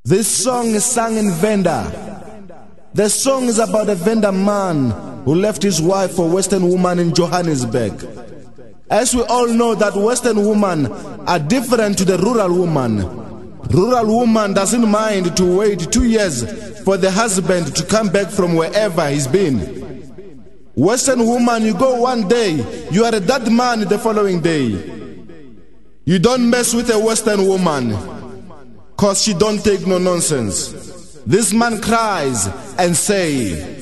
This song is sung in Venda. The song is about a Venda man who left his wife for a Western woman in Johannesburg. As we all know that Western women are different to the rural woman. Rural woman doesn't mind to wait 2 years for the husband to come back from wherever he's been. Western woman, you go one day, you are a dead man the following day. You don't mess with a Western woman, cause she don't take no nonsense. This man cries and say,